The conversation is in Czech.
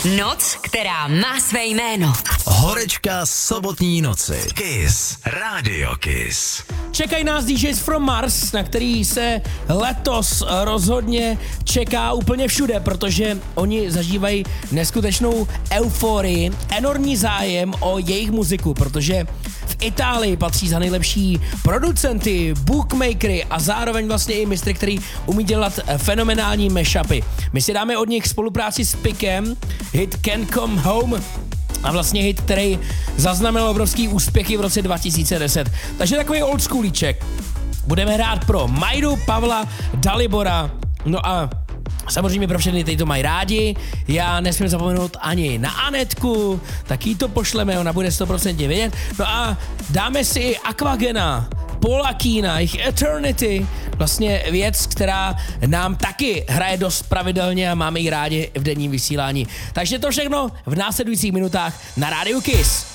Noc, která má své jméno. Horečka sobotní noci. Kiss. Radio Kiss. Čekají nás DJs from Mars, na který se letos rozhodně čeká úplně všude, protože oni zažívají neskutečnou euforii, enormní zájem o jejich muziku, protože v Itálii patří za nejlepší producenty, bookmakery a zároveň vlastně i mistry, který umí dělat fenomenální mashupy. My si dáme od nich spolupráci s Pikem, hit Can't Come Home, a vlastně hit, který zaznamenal obrovský úspěchy v roce 2010. Takže takový old schoolíček. Budeme hrát pro Majdu, Pavla, Dalibora, no a samozřejmě pro všechny, kteří to mají rádi. Já nesmím zapomenout ani na Anetku, tak jí to pošleme, ona bude 100% vědět. No a dáme si i Aquagena, Paula Keena, jejich Eternity, vlastně věc, která nám taky hraje dost pravidelně a máme ji rádi v denním vysílání. Takže to všechno v následujících minutách na Rádiu Kiss.